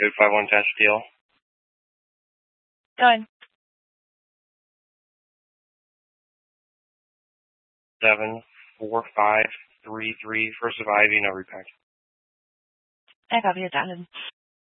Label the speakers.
Speaker 1: code 51 test deal.
Speaker 2: Go ahead.
Speaker 1: 74533 for surviving, no repack.
Speaker 2: I copy it, Jonathan.